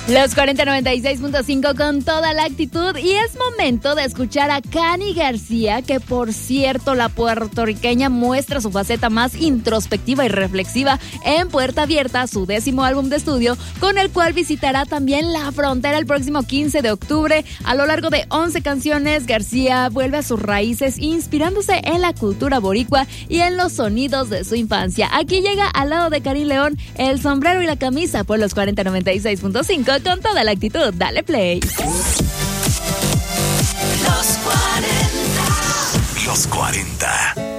Los 4096.5 con toda la actitud, y es momento de escuchar a Cani García, que por cierto la puertorriqueña muestra su faceta más introspectiva y reflexiva en Puerta Abierta, su 10º álbum de estudio, con el cual visitará también la frontera el próximo 15 de octubre. A lo largo de 11 canciones, García vuelve a sus raíces inspirándose en la cultura boricua y en los sonidos de su infancia. Aquí llega al lado de Karim León, El sombrero y la camisa, por los 4096.5 con toda la actitud. Dale play. Los 40.